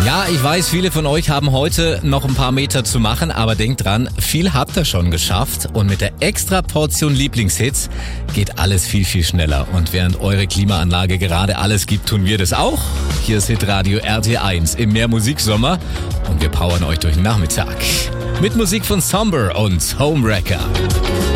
Ja, ich weiß, viele von euch haben heute noch ein paar Meter zu machen, aber denkt dran, viel habt ihr schon geschafft und mit der extra Portion Lieblingshits geht alles viel, viel schneller. Und während eure Klimaanlage gerade alles gibt, tun wir das auch. Hier ist Hitradio RT1 im Mehrmusiksommer und wir powern euch durch den Nachmittag. Mit Musik von Somber und Homewrecker.